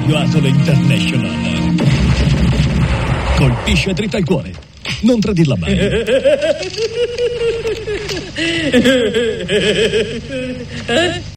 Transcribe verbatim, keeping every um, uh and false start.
Radio Asolo International. Colpisce dritta al cuore. Non tradirla mai.